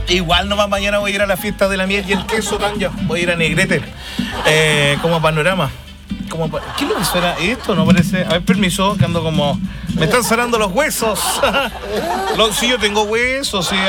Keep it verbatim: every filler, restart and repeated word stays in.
Igual nomás mañana voy a ir a la fiesta de la miel y el queso, Tanja. Voy a ir a Negrete. Eh, como panorama. Como pa... ¿Qué es lo que suena esto? No parece. A ver, permiso, que ando como. Me están sonando los huesos. Lo... Si yo tengo huesos, sí.